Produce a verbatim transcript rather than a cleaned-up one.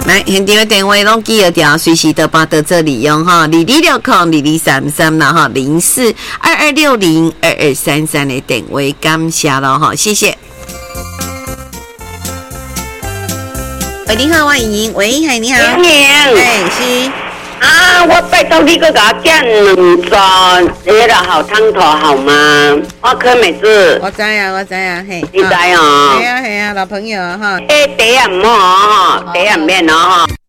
来，现场的电话拢记得掉，随时都把到这里用哈，二二六空二二三三啦哈，零四二二六零二二三三的电话，感谢了哈，谢谢。喂，你好，我莹莹。喂，嗨，你好。 莹莹， 哎，是。 啊，我拜托你个给我煎两桌那个好汤头好吗？我柯美子。 我知啊，我知啊，嘿。 你知哦？ 系啊系啊，老朋友哈。 诶，茶也唔好哈，茶也唔免哦哈。